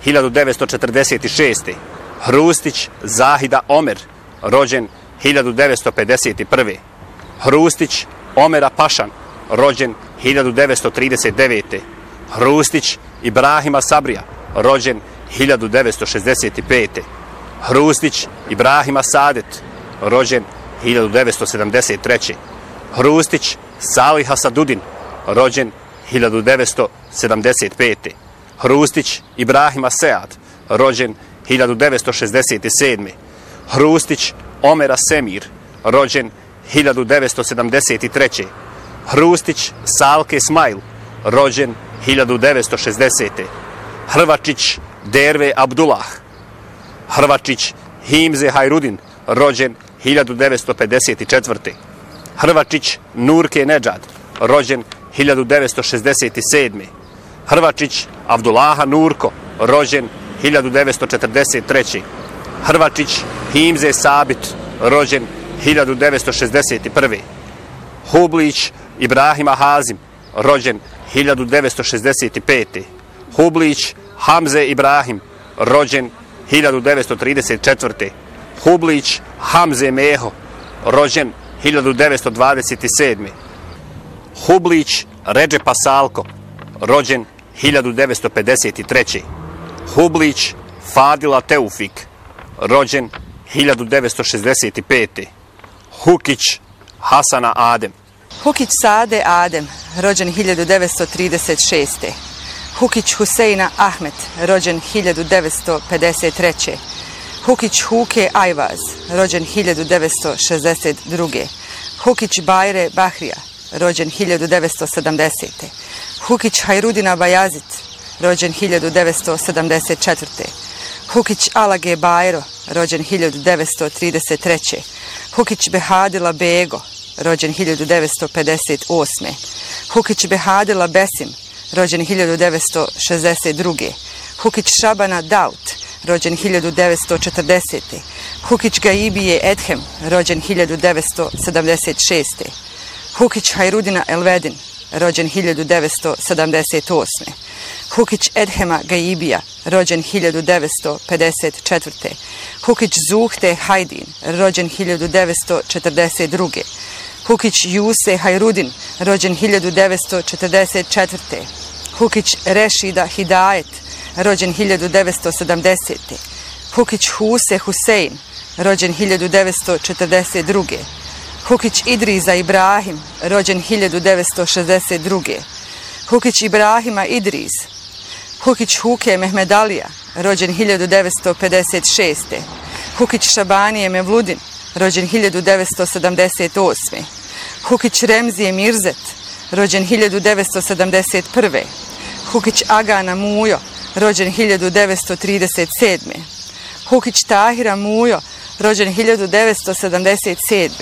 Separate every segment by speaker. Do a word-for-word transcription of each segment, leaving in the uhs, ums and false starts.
Speaker 1: hiljadu devetsto četrdeset šeste. Hrustić Zahida Omer, rođen hiljadu devetsto pedeset prve. Hrustić Omera Pašan, rođen hiljadu devetsto trideset devete. Hrustić Ibrahima Sabrija, rođen hiljadu devetsto šezdeset pete. Hrustić Ibrahima Sadet, rođen hiljadu devetsto sedamdeset treće. Hrustić Salih Hasadudin, rođen hiljadu devetsto sedamdeset pete. Hrustić Ibrahima Sead, rođen hiljadu devetsto šezdeset sedme. Hrustić Omera Semir, rođen hiljadu devetsto sedamdeset treće. Hrustić Salke Smajl, rođen hiljadu devetsto šezdesete. Hrvačić Derve Abdullah. Hrvačić Himze Hajrudin, rođen hiljadu devetsto pedeset četvrte. Hrvačić Nurke Nedžad, rođen hiljadu devetsto šezdeset sedme. Hrvačić Abdullaha Nurko, rođen hiljadu devetsto četrdeset treće. Hrvačić Himze Sabit, rođen hiljadu devetsto šezdeset prve. Hublić Ibrahima Hazim, rođen hiljadu devetsto šezdeset pete. Hublić Hamze Ibrahim, rođen hiljadu devetsto trideset četvrte. Hublić Hamze Meho, rođen hiljadu devetsto dvadeset sedme. Hublić Redžepa Salko, rođen hiljadu devetsto pedeset treće. Hublić Fadila Teufik, rođen hiljadu devetsto šezdeset pete. Hukić Hasana Adem.
Speaker 2: Hukić Sade Adem, rođen hiljadu devetsto trideset šeste. Hukić Huseina Ahmet, rođen hiljadu devetsto pedeset treće. Hukić Huke Ajvaz, rođen hiljadu devetsto šezdeset druge. Hukić Bajre Bahrija, rođen hiljadu devetsto sedamdesete. Hukić Hajrudina Bajazit, rođen hiljadu devetsto sedamdeset četvrte. Hukić Alage Bajro, rođen hiljadu devetsto trideset treće. Hukić Behadila Bego, rođen hiljadu devetsto pedeset osme. Hukić Behadila Besim, rođen hiljadu devetsto šezdeset druge. Hukić Šabana Daut, rođen hiljadu devetsto četrdesete. Hukić Gaibije Edhem, rođen hiljadu devetsto sedamdeset šeste. Hukić Hajrudina Elvedin, rođen hiljadu devetsto sedamdeset osme. Hukić Edhema Gaibija, rođen hiljadu devetsto pedeset četvrte. Hukić Zuhte Hajdin, rođen hiljadu devetsto četrdeset druge. Hukić Juse Hajrudin, rođen hiljadu devetsto četrdeset četvrte. Hukić Rešida Hidajet, rođen hiljadu devetsto sedamdesete. Hukić Huse Husein, rođen hiljadu devetsto četrdeset druge. Hukić Idriza Ibrahim, rođen hiljadu devetsto šezdeset druge. Hukić Ibrahima Idriz. Hukić Huke Mehmedalija, rođen hiljadu devetsto pedeset šeste. Hukić Šabanije Mevludin, rođen hiljadu devetsto sedamdeset osme. Hukić Remzije Mirzet, rođen hiljadu devetsto sedamdeset prve. Hukić Agana Mujo, rođen hiljadu devetsto trideset sedme. Hukić Tahira Mujo, rođen hiljadu devetsto sedamdeset sedme.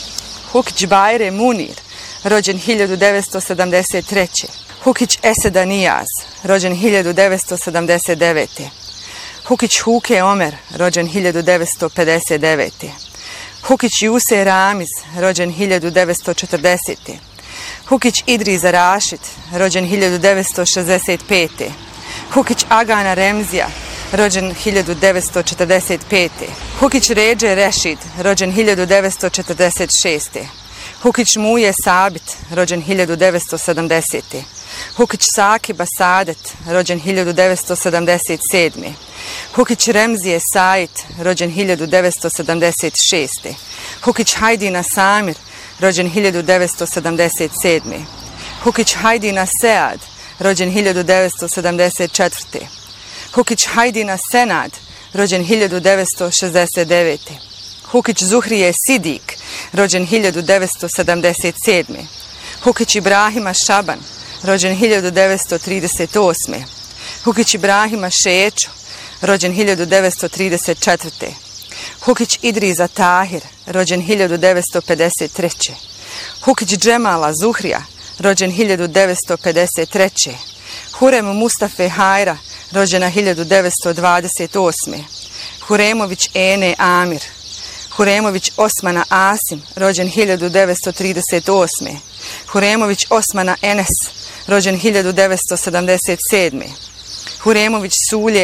Speaker 2: Hukić Bajre Munir, rođen hiljadu devetsto sedamdeset treće. Hukić Eseda Nijaz, rođen hiljadu devetsto sedamdeset devete. Hukić Huke Omer, rođen hiljadu devetsto pedeset devete. Hukić Juse Ramiz, rođen hiljadu devetsto četrdesete. Hukić Idriza Rašid, rođen hiljadu devetsto šezdeset pete. Hukić Agana Remzija, rođen hiljadu devetsto četrdeset pete. Hukić Ređe Rešid, rođen hiljadu devetsto četrdeset šeste. Hukić Muje Sabit, rođen hiljadu devetsto sedamdesete. Hukić Sakiba Sadet, rođen hiljadu devetsto sedamdeset sedme. Hukić Remzije Sajit, rođen hiljadu devetsto sedamdeset šeste. Hukić Hajdina Samir, rođen hiljadu devetsto sedamdeset sedme. Hukić Hajdina Sead, rođen hiljadu devetsto sedamdeset četvrte. Hukić Hajdina Senad, rođen hiljadu devetsto šezdeset devete. Hukić Zuhrije Sidik, rođen hiljadu devetsto sedamdeset sedme. Hukić Ibrahima Šaban, rođen hiljadu devetsto trideset osme. Hukić Ibrahima Šečo, rođen hiljadu devetsto trideset četvrte. Hukić Idriza Tahir, rođen hiljadu devetsto pedeset treće. Hukić Džemala Zuhrija, rođen hiljadu devetsto pedeset treće. Hurem Mustafe Hajra, rođena hiljadu devetsto dvadeset osme. Huremović Ene Amir. Huremović Osmana Asim, rođen hiljadu devetsto trideset osme. Huremović Osmana Enes, rođen hiljadu devetsto sedamdeset sedme. Huremović Sulje